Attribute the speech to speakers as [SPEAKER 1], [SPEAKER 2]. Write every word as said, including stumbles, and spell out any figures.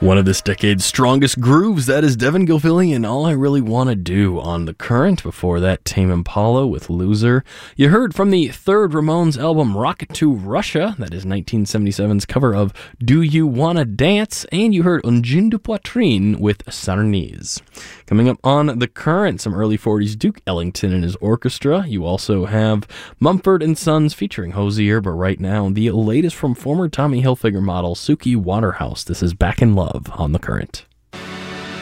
[SPEAKER 1] One of this decade's strongest grooves, that is Devin Gilfillian and All I Really Want to Do on The Current. Before that, Tame Impala with Loser. You heard from the third Ramones album, Rocket to Russia, that is nineteen seventy-seven's cover of Do You Wanna Dance, and you heard Un Jean de Poitrine with Sarnese. Coming up on The Current, some early forties Duke Ellington and his orchestra. You also have Mumford and Sons featuring Hozier, but right now, the latest from former Tommy Hilfiger model Suki Waterhouse. This is Back in Love on The Current.